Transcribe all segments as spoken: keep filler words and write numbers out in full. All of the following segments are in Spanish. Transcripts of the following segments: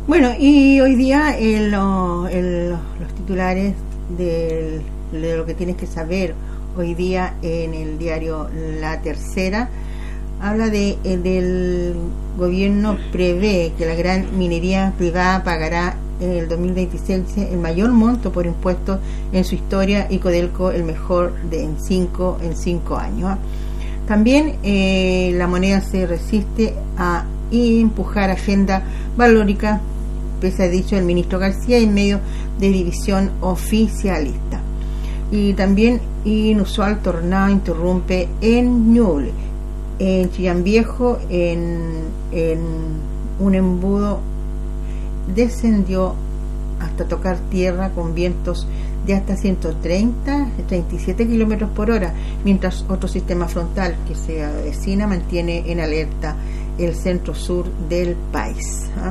Bueno, y hoy día el, el, los titulares del, de lo que tienes que saber hoy día en el diario La Tercera habla de del gobierno prevé que la gran minería privada pagará en el dos mil veintiséis el mayor monto por impuestos en su historia y Codelco el mejor de en cinco en cinco años. También eh, la moneda se resiste a empujar agenda valórica, pese a dicho el ministro García, en medio de división oficialista. Y también inusual tornado interrumpe en Ñuble, en Chillán Viejo, en, en un embudo descendió hasta tocar tierra con vientos de hasta ciento treinta, treinta y siete kilómetros por hora, mientras otro sistema frontal que se avecina mantiene en alerta el centro sur del país. ¿Ah?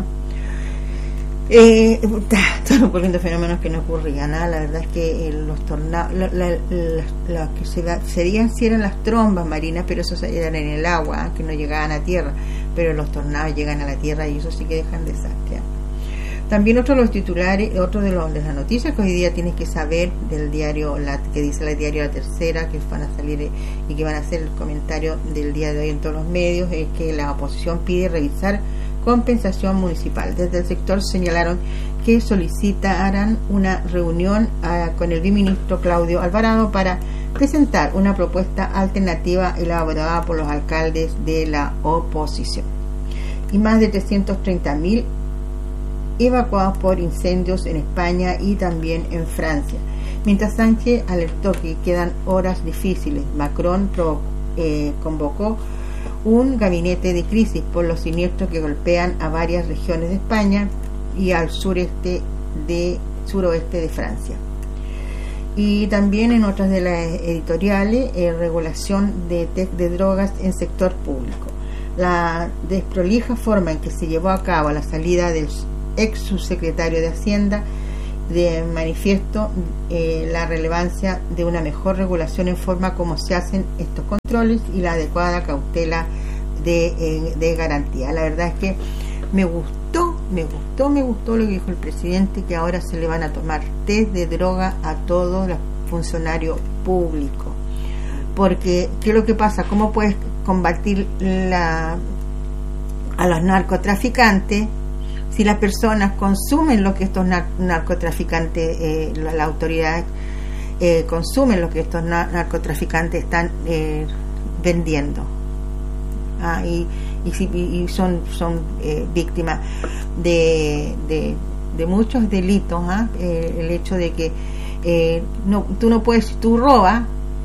Eh, están ocurriendo fenómenos que no ocurrían, ¿ah? La verdad es que eh, los tornados, lo, la, la, la, que se da, serían si eran las trombas marinas, pero esos eran en el agua, ¿ah? Que no llegaban a tierra, pero los tornados llegan a la tierra y eso sí que dejan desastre. ¿Ah? También otro de los titulares, otro de, los, de las noticias que hoy día tienes que saber del diario, la, que dice el diario La Tercera, que van a salir y que van a hacer el comentario del día de hoy en todos los medios, es que la oposición pide revisar compensación municipal. Desde el sector señalaron que solicitarán una reunión a, con el viceministro Claudio Alvarado para presentar una propuesta alternativa elaborada por los alcaldes de la oposición. Y más de trescientos treinta mil evacuados por incendios en España y también en Francia. Mientras Sánchez alertó que quedan horas difíciles, Macron pro, eh, convocó un gabinete de crisis por los siniestros que golpean a varias regiones de España y al sureste de suroeste de Francia. Y también en otras de las editoriales, eh, regulación de test de drogas en sector público. La desprolija forma en que se llevó a cabo la salida del ex subsecretario de Hacienda de manifiesto eh, la relevancia de una mejor regulación en forma como se hacen estos controles y la adecuada cautela de, eh, de garantía. La verdad es que me gustó, me gustó, me gustó lo que dijo el presidente, que ahora se le van a tomar test de droga a todos los funcionarios públicos. Porque, ¿qué es lo que pasa? ¿Cómo puedes combatir la, a los narcotraficantes si las personas consumen lo que estos nar- narcotraficantes, eh, las la autoridades eh, consumen lo que estos na- narcotraficantes están eh, vendiendo? Ah, y, y, si, y son, son eh, víctimas de, de, de muchos delitos. ¿Ah? Eh, el hecho de que eh, no, tú no puedes, si tú robas,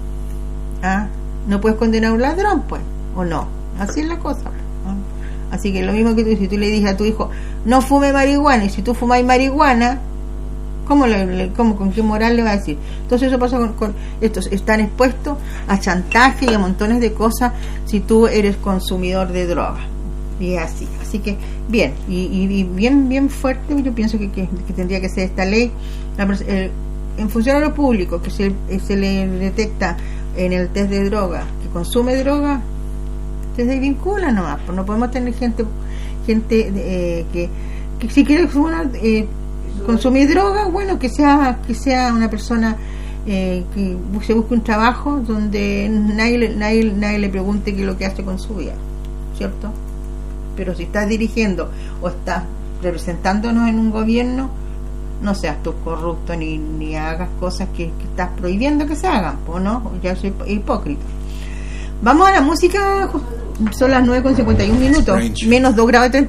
¿ah? no puedes condenar a un ladrón, pues, o no. Así es la cosa. ¿Ah? Así que lo mismo que tú, si tú le dices a tu hijo, no fume marihuana, y si tú fumas marihuana, ¿cómo le, le, cómo, ¿con qué moral le va a decir? Entonces eso pasa con, con estos, están expuestos a chantaje y a montones de cosas si tú eres consumidor de droga. Y así, así que bien, y, y, y bien bien fuerte, yo pienso que, que, que tendría que ser esta ley. La, el, en funcionario público que se, se le detecta en el test de droga que consume droga, se desvincula nomás, pues no podemos tener gente gente eh, que, que si quiere eh, consumir droga, bueno, que sea que sea una persona eh, que se busque un trabajo donde nadie, nadie, nadie le pregunte qué es lo que hace con su vida, ¿cierto? Pero si estás dirigiendo o estás representándonos en un gobierno, no seas tú corrupto ni, ni hagas cosas que, que estás prohibiendo que se hagan, pues no, ya soy hipócrita. Vamos a la música. Son las nueve con cincuenta y un minutos, menos dos grados de temperatura.